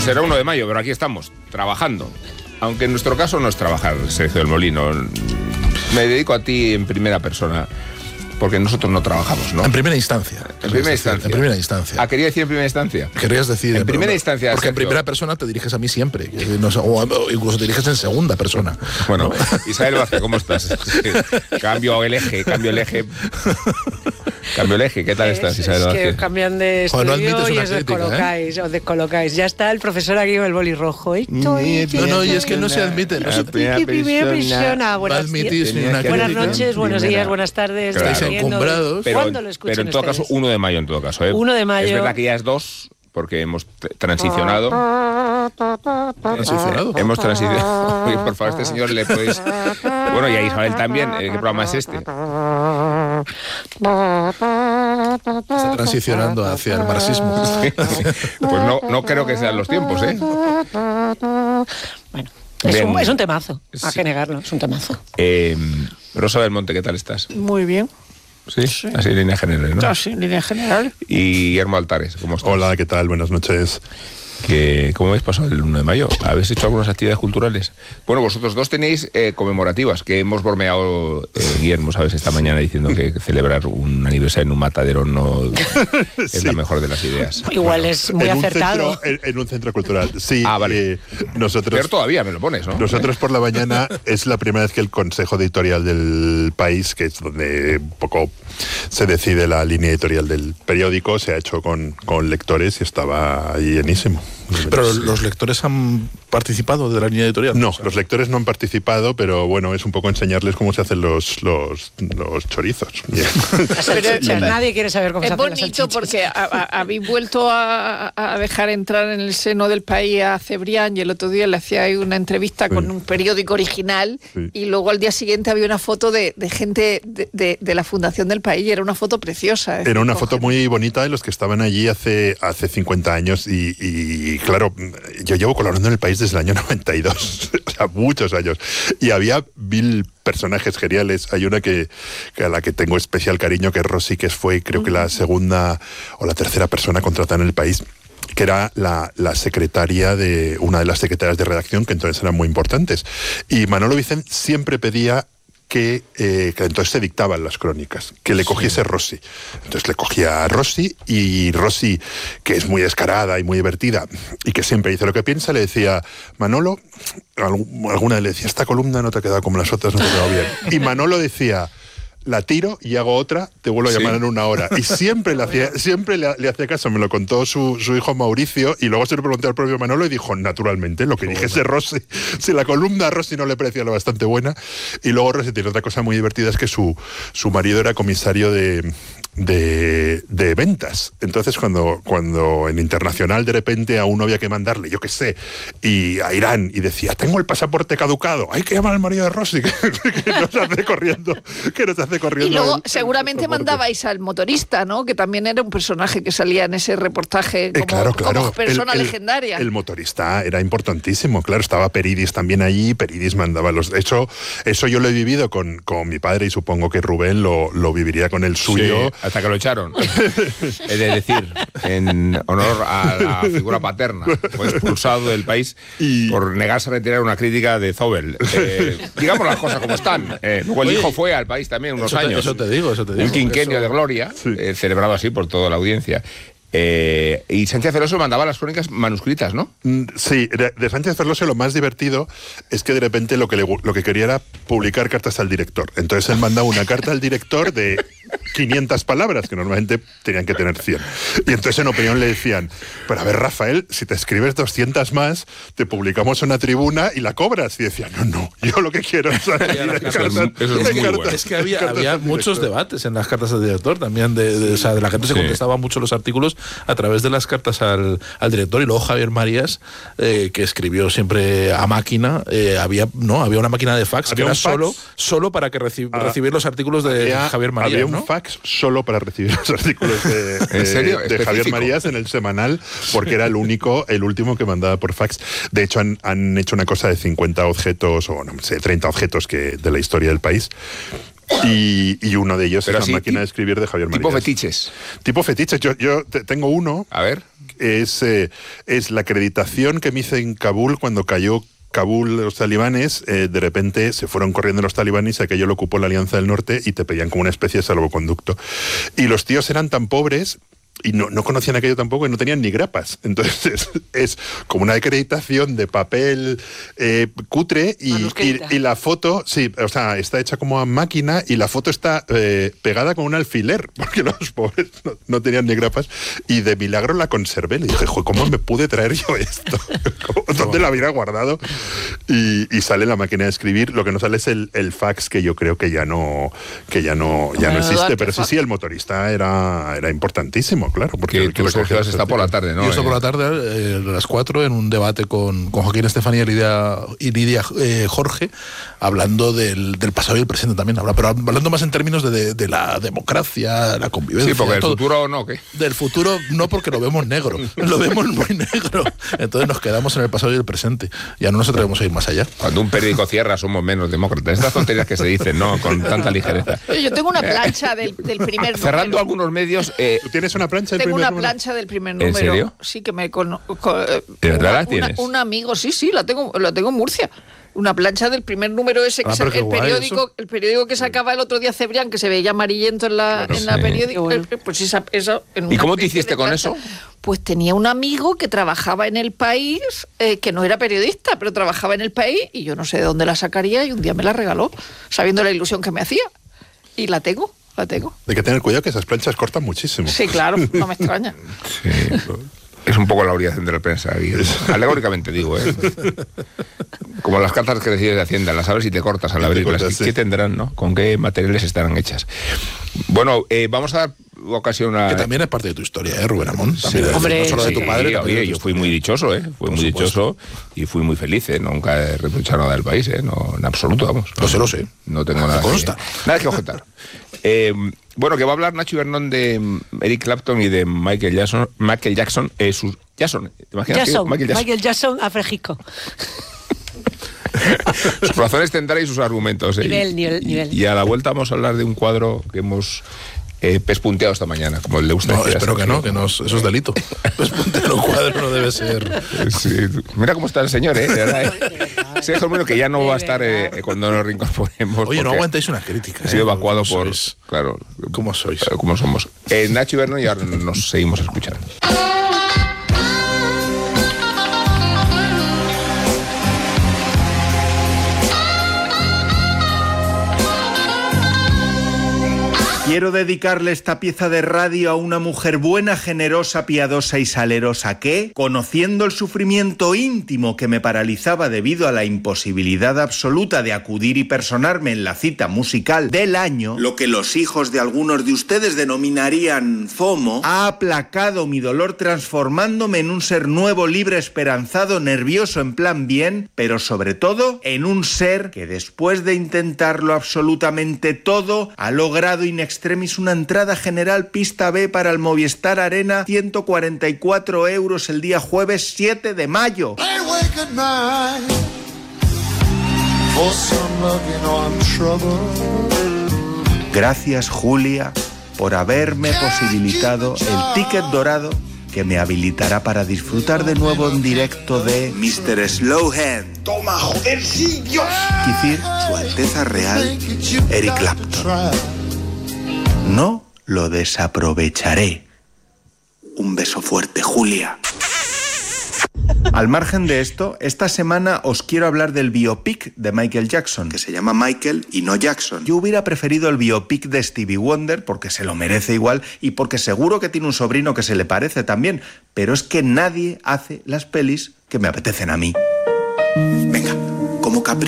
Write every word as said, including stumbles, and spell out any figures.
Pues será uno de mayo, pero aquí estamos, trabajando. Aunque en nuestro caso no es trabajar, Sergio del Molino. Me dedico a ti en primera persona, porque nosotros no trabajamos, ¿no? En primera instancia. En primera instancia. En primera instancia. Ah, quería decir en primera instancia. Querías decir... En primera instancia, Porque Sergio. en primera persona te diriges a mí siempre. No, o incluso te diriges en segunda persona. Bueno, Isabel Vázquez, ¿cómo estás? Cambio el eje, cambio el eje... Cambio el eje, ¿qué tal es, estás, Isabel es Vázquez? que cambian de estudio Joder, no y una os crítica, descolocáis, ¿eh? os descolocáis. Ya está el profesor aquí con el boli rojo. Estoy, No, no, y es que no se admite. No se primera persona. Buenas, admitís ni una buenas crítica. noches, buenos días, buenas tardes. Claro. Estáis encumbrados. Pero, ¿Cuándo lo escuchan pero en todo ustedes? caso, uno de mayo en todo caso, ¿eh? uno de mayo. Es verdad que ya es dos, porque hemos t- transicionado. ¿Transicionado? Hemos transicionado. Oye, por favor, este señor le podéis... Bueno, y a Isabel también. ¿Qué programa es este? Está transicionando hacia el marxismo. Pues no, no creo que sean los tiempos, ¿eh? Bueno, es Bien. un, es un temazo. Sí. Hay que negarlo, es un temazo. eh Rosa del Monte, ¿qué tal estás? Muy bien. Sí, Sí. así en línea general, ¿no? Así, en línea general. Y Guillermo Altares, ¿cómo estás? Hola, ¿qué tal? Buenas noches. Que, ¿Cómo habéis pasado el uno de mayo? ¿Habéis hecho algunas actividades culturales? Bueno, vosotros dos tenéis eh, conmemorativas, que hemos bromeado, eh, Guillermo, ¿sabes? Esta mañana diciendo que celebrar un aniversario en un matadero no es Sí. la mejor de las ideas. Igual es muy en acertado. Un centro, en, en un centro cultural. Sí, Ah, vale. eh, nosotros, Pero todavía me lo pones, ¿no? nosotros por la mañana es la primera vez que el Consejo Editorial del País, que es donde un poco se decide la línea editorial del periódico, se ha hecho con, con lectores y estaba ahí llenísimo. Pero los lectores han participado de la línea editorial. No, O sea, los lectores no han participado, pero bueno, es un poco enseñarles cómo se hacen los, los, los chorizos. Bien. La salchicha. Nadie quiere saber cómo Es se hace la bonito salchicha. porque a- a- habéis vuelto a, a dejar entrar en el seno del país a Cebrián, y el otro día le hacía ahí una entrevista Sí. con un periódico original, Sí. y luego al día siguiente había una foto de, de gente de, de- de la Fundación del País, y era una foto preciosa. Es Era una decir, foto coger- muy bonita de los que estaban allí hace, hace cincuenta años y, y, claro, yo llevo colaborando en el País desde el año noventa y dos, o sea, muchos años. Y había mil personajes geniales. Hay una que, que a la que tengo especial cariño, que es Rosy, que fue creo que la segunda o la tercera persona contratada en el País, que era la, la secretaria de una de las secretarias de redacción, que entonces eran muy importantes. Y Manolo Vicent siempre pedía que, eh, que entonces se dictaban las crónicas, que le cogiese Rosy. Entonces le cogía a Rosy, y Rosy, que es muy descarada y muy divertida y que siempre dice lo que piensa, le decía: Manolo, alg- alguna le decía, esta columna no te ha quedado como las otras, no te ha quedado bien. Y Manolo decía: la tiro y hago otra, te vuelvo a Sí. llamar en una hora. Y siempre le hacía, siempre le, le hacía caso. Me lo contó su, su hijo Mauricio, y luego se lo pregunté al propio Manolo y dijo, naturalmente, lo que dijese Rosy. Si la columna a Rosy no le parecía lo bastante buena. Y luego Rosy tiene otra cosa muy divertida, es que su, su marido era comisario de... De, de ventas. Entonces cuando, cuando en internacional de repente a uno había que mandarle, yo qué sé, y a Irán, y decía, tengo el pasaporte caducado, hay que llamar al marido de Rosy, que, que nos hace corriendo, que nos hace corriendo. Y luego el- el seguramente pasaporte. mandabais al motorista, ¿no? Que también era un personaje que salía en ese reportaje Eh, como, claro, claro. como persona El- el- legendaria. El motorista era importantísimo, claro, estaba Peridis también allí, Peridis mandaba los... Eso, eso yo lo he vivido con, con mi padre, y supongo que Rubén lo, lo viviría con el suyo. Sí, hasta que lo echaron. Es de decir, en honor a la figura paterna. Fue expulsado del país Y- por negarse a retirar una crítica de Zobel. Eh, digamos las cosas como están. Eh, luego el Oye, hijo fue al país también unos eso te- años. eso te digo, eso te digo. Un quinquenio Eso- de gloria, Sí. eh, celebrado así por toda la audiencia. Eh, y Sánchez Veloso mandaba las crónicas manuscritas, ¿no? Mm, Sí, de, de Sánchez Ferlosio lo más divertido es que de repente lo que, le gu- lo que quería era publicar cartas al director. Entonces él mandaba una carta al director de quinientas palabras, que normalmente tenían que tener cien. Y entonces en opinión le decían, pero a ver, Rafael, si te escribes doscientas más, te publicamos una tribuna y la cobras. Y decía, no, no, yo lo que quiero es... Eso es- eso es muy bueno. Es que había, cartas había al muchos director. debates en las cartas del director también, de, de- o sea, de la gente se Sí. contestaba mucho los artículos a través de las cartas al, al director. Y luego Javier Marías, eh, que escribió siempre a máquina, eh, había no había una máquina de fax que Había era un fax. solo solo para que reci- Ah, recibir los artículos de Había- Javier Marías, había un ¿no? fax solo para recibir los artículos de, de- serio? de Javier ¿Específico? Marías en el semanal, porque era el único, el último que mandaba por fax. De hecho, han, han hecho una cosa de cincuenta objetos, o no sé, treinta objetos que, de la historia del país. Y, y uno de ellos Pero es así, la máquina ti- de escribir de Javier Marías. Tipo fetiches. Tipo fetiches. Yo, yo te- tengo uno A ver. es, eh, es la acreditación que me hice en Kabul cuando cayó Kabul, los talibanes. Eh, de repente se fueron corriendo los talibanes y aquello lo ocupó la Alianza del Norte y te pedían como una especie de salvoconducto. Y los tíos eran tan pobres y no, no conocían aquello tampoco y no tenían ni grapas. Entonces es, es como una acreditación de papel eh, cutre y, y, y la foto, sí, o sea, está hecha como a máquina y la foto está eh, pegada con un alfiler, porque los pobres no, no tenían ni grapas, y de milagro la conservé. Le dije, joder, ¿cómo me pude traer yo esto? ¿Dónde la hubiera guardado? Y, y sale la máquina de escribir. Lo que no sale es el, el fax, que yo creo que ya no, que ya no, ya no existe. Pero sí, sí, el motorista era, era importantísimo. Claro, porque que tú, Sergio, has estado por la tarde, ¿no? Yo estoy por la tarde, eh, a las cuatro, en un debate con, con Joaquín Estefanía y Lidia, y Lidia eh, Jorge, hablando del, del pasado y el presente también, pero hablando más en términos de, de, de la democracia, la convivencia. Sí, porque del todo. futuro no, ¿qué? Del futuro no, porque lo vemos negro, lo vemos muy negro. Entonces nos quedamos en el pasado y el presente. Ya no nos atrevemos a ir más allá. Cuando un periódico cierra somos menos demócratas. Estas tonterías que se dicen, ¿no? Con tanta ligereza. Yo tengo una plancha del, del primer número. Cerrando algunos medios... Eh, ¿Tú tienes una plancha del Tengo primer una número? plancha del primer número. ¿En serio? Sí, que me conozco. ¿De verdad la tienes? Un amigo, sí, sí, la tengo, la tengo en Murcia. Una plancha del primer número ese, que Ah, sa- pero qué el, guay periódico, eso. el periódico que sacaba el otro día Cebrián, que se veía amarillento en la, Claro, en la sí. periódico. Qué bueno. eh, Pues esa, esa, en ¿Y una cómo te especie hiciste de con plancha. eso? Pues tenía un amigo que trabajaba en El País, eh, que no era periodista, pero trabajaba en El País, y yo no sé de dónde la sacaría, y un día me la regaló, sabiendo la ilusión que me hacía. Y la tengo, la tengo. Hay que tener cuidado, que esas planchas cortan muchísimo. Sí, claro, no me extraña. Sí. Es un poco la obligación de la prensa. Alegóricamente digo, ¿eh? Como las cartas que recibes de Hacienda, las sabes y te cortas al abrirlas. cortas, ¿Qué, sí. ¿Qué tendrán, no? ¿Con qué materiales estarán hechas? Bueno, eh, vamos a dar ocasión a... Que también es parte de tu historia, ¿eh, Rubén Amón? También, Sí, hombre, no solo de sí. tu padre. Sí, también de oye, tu yo fui historia. muy dichoso, ¿eh? Fui Por muy supuesto. dichoso y fui muy feliz, ¿eh? Nunca he reprochado nada del país, ¿eh? No, en absoluto, vamos. Lo sé, lo sé. No tengo nada Me consta. que, nada que objetar. Eh, bueno, que va a hablar Nacho Ibernón de mm, Eric Clapton y de Michael Jackson. Michael Jackson, eh, sus, Jackson, ¿te imaginas? Jackson, Michael Jackson. Michael Jackson a Frejico. Sus razones tendrá y sus argumentos. ¿eh? Nivel, y, nivel, y- nivel. y a la vuelta vamos a hablar de un cuadro que hemos eh, pespunteado esta mañana, como le gusta No, decir a espero que Sergio. no, que no, eso es delito. Pues ponte en los cuadros, no debe ser. Sí, mira cómo está el señor, ¿eh? De verdad, ¿eh? Sergio Romero, que ya no va a estar eh, cuando nos reincorporemos. Oye, no porque aguantáis una crítica. Ha sido ¿eh? evacuado ¿Cómo por... sois? Claro. ¿Cómo sois? eh, ¿Cómo somos? Eh, Nacho Ibernón, y ahora nos seguimos escuchando. Quiero dedicarle esta pieza de radio a una mujer buena, generosa, piadosa y salerosa que, conociendo el sufrimiento íntimo que me paralizaba debido a la imposibilidad absoluta de acudir y personarme en la cita musical del año, lo que los hijos de algunos de ustedes denominarían FOMO, ha aplacado mi dolor transformándome en un ser nuevo, libre, esperanzado, nervioso en plan bien, pero sobre todo en un ser que después de intentarlo absolutamente todo, ha logrado in extremis una entrada general pista B para el Movistar Arena, ciento cuarenta y cuatro euros el día jueves siete de mayo. Gracias, Julia, por haberme posibilitado el ticket dorado que me habilitará para disfrutar de nuevo en directo de mister Slowhand. ¡Toma, joder, sí, Dios! Quicir, Su Alteza Real, Eric Clapton. No lo desaprovecharé. Un beso fuerte, Julia. Al margen de esto, esta semana os quiero hablar del biopic de Michael Jackson, que se llama Michael y no Jackson. Yo hubiera preferido el biopic de Stevie Wonder porque se lo merece igual y porque seguro que tiene un sobrino que se le parece también, pero es que nadie hace las pelis que me apetecen a mí. Venga.